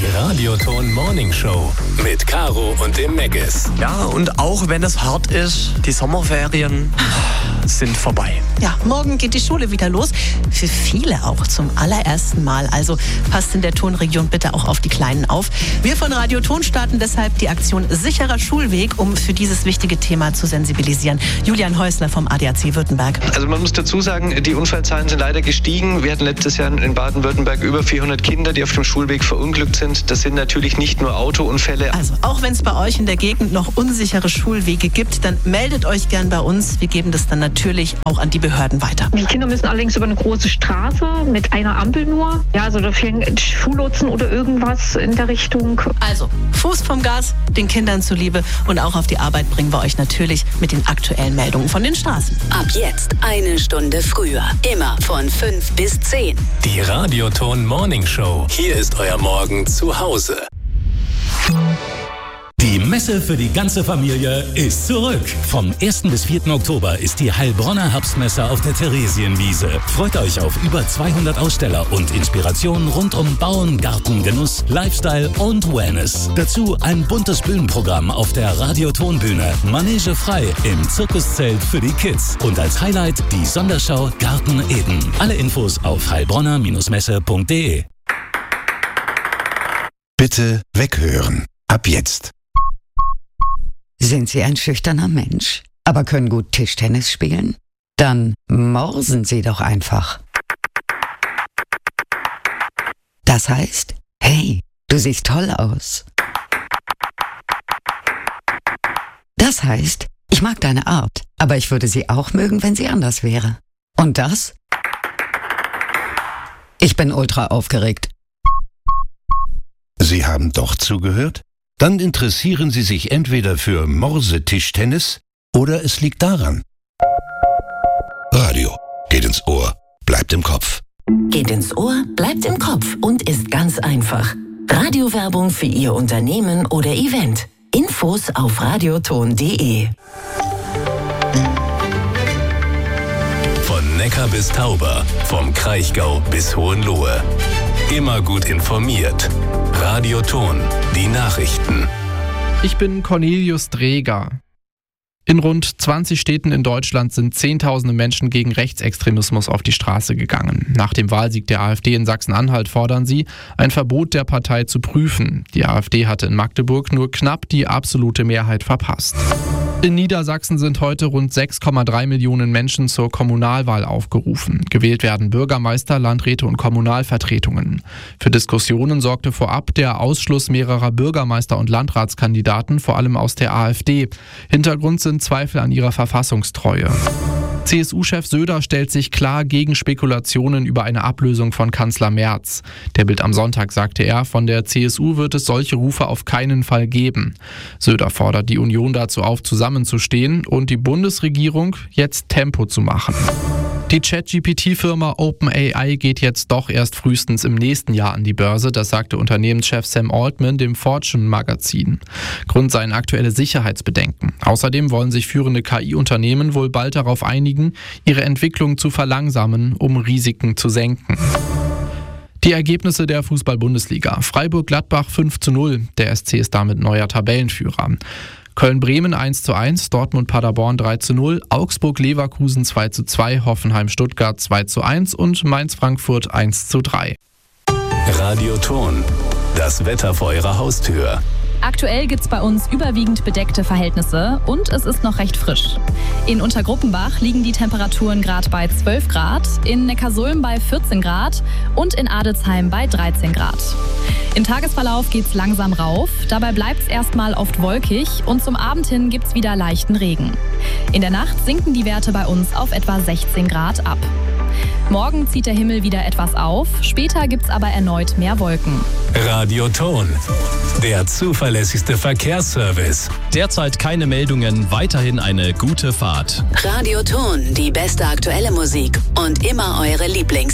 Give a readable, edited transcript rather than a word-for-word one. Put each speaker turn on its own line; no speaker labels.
Radioton Morning Show mit Caro und dem Meggis.
Ja, und auch wenn es hart ist, die Sommerferien sind vorbei.
Ja, morgen geht die Schule wieder los. Für viele auch zum allerersten Mal. Also passt in der Tonregion bitte auch auf die Kleinen auf. Wir von Radioton starten deshalb die Aktion Sicherer Schulweg, um für dieses wichtige Thema zu sensibilisieren. Julian Häusler vom ADAC Württemberg.
Also man muss dazu sagen, die Unfallzahlen sind leider gestiegen. Wir hatten letztes Jahr in Baden-Württemberg über 400 Kinder, die auf dem Schulweg verunglückt sind. Das sind natürlich nicht nur Autounfälle.
Also auch wenn es bei euch in der Gegend noch unsichere Schulwege gibt, dann meldet euch gern bei uns. Wir geben das dann natürlich auch an die Behörden weiter.
Die Kinder müssen allerdings über eine große Straße mit einer Ampel nur. Ja, also da fehlen Schullotsen oder irgendwas in der Richtung.
Also Fuß vom Gas, den Kindern zuliebe, und auch auf die Arbeit bringen wir euch natürlich mit den aktuellen Meldungen von den Straßen.
Ab jetzt eine Stunde früher. Immer von 5 bis 10.
Die Radioton Morning Show. Hier ist euer Morgen zu Hause.
Die Messe für die ganze Familie ist zurück. Vom 1. bis 4. Oktober ist die Heilbronner Herbstmesse auf der Theresienwiese. Freut euch auf über 200 Aussteller und Inspirationen rund um Bauen, Garten, Genuss, Lifestyle und Wellness. Dazu ein buntes Bühnenprogramm auf der Radiotonbühne. Manege frei im Zirkuszelt für die Kids. Und als Highlight die Sonderschau Garten Eden. Alle Infos auf heilbronner-messe.de.
Bitte weghören. Ab jetzt.
Sind Sie ein schüchterner Mensch, aber können gut Tischtennis spielen? Dann morsen Sie doch einfach. Das heißt, hey, du siehst toll aus. Das heißt, ich mag deine Art, aber ich würde sie auch mögen, wenn sie anders wäre. Und das? Ich bin ultra aufgeregt.
Sie haben doch zugehört? Dann interessieren Sie sich entweder für Morsetischtennis oder es liegt daran. Radio geht ins Ohr, bleibt im Kopf.
Geht ins Ohr, bleibt im Kopf und ist ganz einfach. Radiowerbung für Ihr Unternehmen oder Event. Infos auf radioton.de.
Von Neckar bis Tauber, vom Kraichgau bis Hohenlohe. Immer gut informiert. Radioton, die Nachrichten.
Ich bin Cornelius Dreger. In rund 20 Städten in Deutschland sind Zehntausende Menschen gegen Rechtsextremismus auf die Straße gegangen. Nach dem Wahlsieg der AfD in Sachsen-Anhalt fordern sie, ein Verbot der Partei zu prüfen. Die AfD hatte in Magdeburg nur knapp die absolute Mehrheit verpasst. In Niedersachsen sind heute rund 6,3 Millionen Menschen zur Kommunalwahl aufgerufen. Gewählt werden Bürgermeister, Landräte und Kommunalvertretungen. Für Diskussionen sorgte vorab der Ausschluss mehrerer Bürgermeister- und Landratskandidaten, vor allem aus der AfD. Hintergrund sind Zweifel an ihrer Verfassungstreue. CSU-Chef Söder stellt sich klar gegen Spekulationen über eine Ablösung von Kanzler Merz. Der Bild am Sonntag sagte er, von der CSU wird es solche Rufe auf keinen Fall geben. Söder fordert die Union dazu auf, zusammenzustehen und die Bundesregierung jetzt Tempo zu machen. Die ChatGPT-Firma OpenAI geht jetzt doch erst frühestens im nächsten Jahr an die Börse, das sagte Unternehmenschef Sam Altman dem Fortune-Magazin. Grund seien aktuelle Sicherheitsbedenken. Außerdem wollen sich führende KI-Unternehmen wohl bald darauf einigen, ihre Entwicklung zu verlangsamen, um Risiken zu senken. Die Ergebnisse der Fußball-Bundesliga. Freiburg-Gladbach 5:0. Der SC ist damit neuer Tabellenführer. Köln-Bremen 1:1, Dortmund-Paderborn 3:0, Augsburg-Leverkusen 2:2, Hoffenheim-Stuttgart 2:1 und Mainz-Frankfurt 1:3.
Radioton, das Wetter vor Ihrer Haustür.
Aktuell gibt es bei uns überwiegend bedeckte Verhältnisse und es ist noch recht frisch. In Untergruppenbach liegen die Temperaturen gerade bei 12 Grad, in Neckarsulm bei 14 Grad und in Adelsheim bei 13 Grad. Im Tagesverlauf geht es langsam rauf, dabei bleibt es erstmal oft wolkig und zum Abend hin gibt es wieder leichten Regen. In der Nacht sinken die Werte bei uns auf etwa 16 Grad ab. Morgen zieht der Himmel wieder etwas auf, später gibt es aber erneut mehr Wolken.
Radioton, der zuverlässigste Verkehrsservice.
Derzeit keine Meldungen, weiterhin eine gute Fahrt.
Radioton, die beste aktuelle Musik und immer eure Lieblings